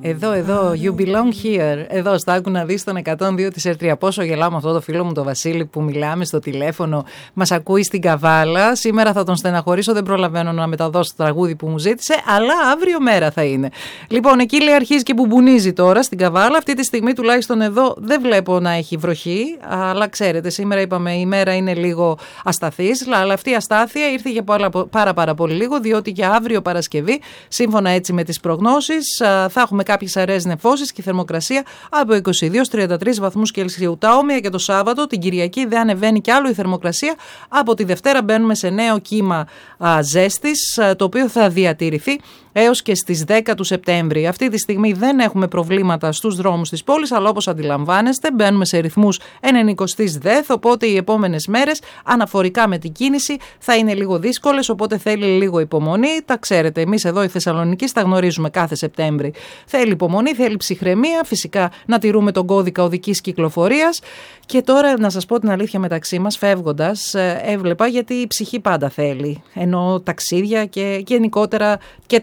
Εδώ, you belong here. Εδώ, στα άκου να δεις τον 102 της ΕΡΤΡΙΑ. Πόσο γελάω με αυτό το φίλο μου τον Βασίλη που μιλάμε στο τηλέφωνο, μας ακούει στην Καβάλα. Σήμερα θα τον στεναχωρήσω, δεν προλαβαίνω να μεταδώσω το τραγούδι που μου ζήτησε, αλλά αύριο μέρα θα είναι. Λοιπόν, εκεί λέει αρχίζει και μπουμπουνίζει τώρα στην Καβάλα. Αυτή τη στιγμή τουλάχιστον εδώ δεν βλέπω να έχει βροχή, αλλά ξέρετε, σήμερα είπαμε η μέρα είναι λίγο ασταθής, αλλά αυτή η αστάθεια ήρθε για πάρα πολύ λίγο, διότι για αύριο Παρασκευή, σύμφωνα έτσι με τις προγνώσεις, θα έχουμε κάποιες αραιές νεφώσεις και θερμοκρασία από 22-33 βαθμούς Κελσίου. Τα όμοια και το Σάββατο, την Κυριακή δεν ανεβαίνει κι άλλο η θερμοκρασία. Από τη Δευτέρα μπαίνουμε σε νέο κύμα ζέστης, το οποίο θα διατηρηθεί έως και στις 10 του Σεπτέμβρη. Αυτή τη στιγμή δεν έχουμε προβλήματα στους δρόμους της πόλης, αλλά όπως αντιλαμβάνεστε μπαίνουμε σε ρυθμούς 90 ΔΕΘ, οπότε οι επόμενες μέρες αναφορικά με την κίνηση θα είναι λίγο δύσκολες, οπότε θέλει λίγο υπομονή. Τα ξέρετε, εμείς εδώ οι Θεσσαλονικοί τα γνωρίζουμε κάθε Σεπτέμβρη. Θέλει υπομονή, θέλει ψυχραιμία, φυσικά να τηρούμε τον κώδικα οδικής κυκλοφορίας. Και τώρα να σας πω την αλήθεια, μεταξύ μας φεύγοντας έβλεπα, γιατί η ψυχή πάντα θέλει, ενώ ταξίδια και γενικότερα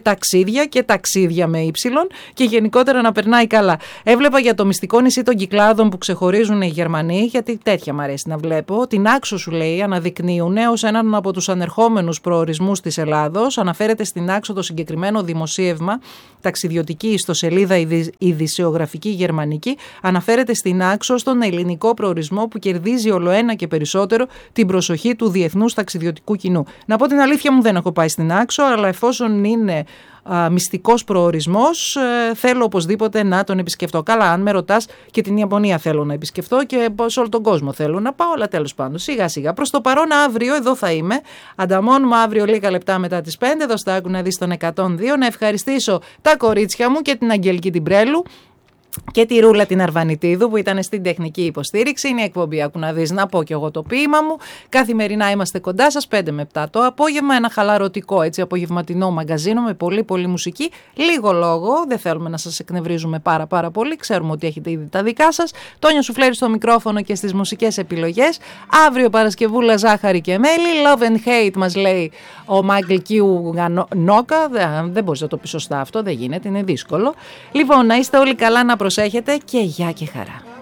και ταξίδια με ύψιλον και γενικότερα να περνάει καλά. Έβλεπα για το μυστικό νησί των Κυκλάδων που ξεχωρίζουν οι Γερμανοί, γιατί τέτοια μου αρέσει να βλέπω. Την Άξο, σου λέει, αναδεικνύουν ως έναν από τους ανερχόμενους προορισμούς της Ελλάδος. Αναφέρεται στην Άξο το συγκεκριμένο δημοσίευμα, ταξιδιωτική ιστοσελίδα ειδησεογραφική γερμανική, αναφέρεται στην Άξο στον ελληνικό προορισμό που κερδίζει ολοένα και περισσότερο την προσοχή του διεθνούς ταξιδιωτικού κοινού. Να πω την αλήθεια μου, δεν έχω πάει στην Άξο, αλλά εφόσον είναι μυστικός προορισμός, θέλω οπωσδήποτε να τον επισκεφτώ. Καλά, αν με ρωτάς, και την Ιαπωνία θέλω να επισκεφτώ και σε όλο τον κόσμο θέλω να πάω, αλλά τέλος πάντων, σιγά σιγά. Προς το παρόν, αύριο εδώ θα είμαι. Ανταμώνουμε αύριο λίγα λεπτά μετά τις 5, εδώ στα άκου να δεις τον 102. Να ευχαριστήσω τα κορίτσια μου και την Αγγελική την Πρέλου και τη Ρούλα την Αρβανιτίδου που ήταν στην τεχνική υποστήριξη. Είναι η εκπομπή Άκου να δεις, να πω και εγώ το ποίημα μου. Καθημερινά είμαστε κοντά σας 5 με 7 το απόγευμα. Ένα χαλαρωτικό έτσι απογευματινό μαγκαζίνο με πολύ μουσική. Λίγο λόγο, δεν θέλουμε να σας εκνευρίζουμε πάρα πολύ. Ξέρουμε ότι έχετε ήδη τα δικά σας. Τόνια Σουφλέρη στο μικρόφωνο και στις μουσικές επιλογές. Αύριο Παρασκευούλα ζάχαρη και μέλι. Love and hate μας λέει ο Μάικλ Κιου Νόκα. Δεν μπορείς να το πει σωστά αυτό, δεν γίνεται, είναι δύσκολο. Λοιπόν, να είστε όλοι καλά, να προσέχετε και γεια και χαρά.